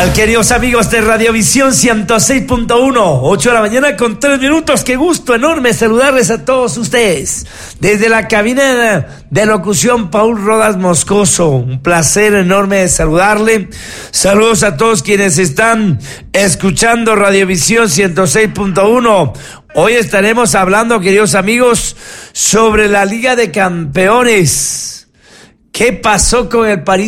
tal, queridos amigos de Radiovisión 106.1? 8 de la mañana con 3 minutos. Qué gusto enorme saludarles a todos ustedes. Desde la cabina de locución, Paul Rodas Moscoso. Un placer enorme de saludarle. Saludos a todos quienes están escuchando Radiovisión 106.1. Hoy estaremos hablando, queridos amigos, sobre la Liga de Campeones. ¿Qué pasó con el Paris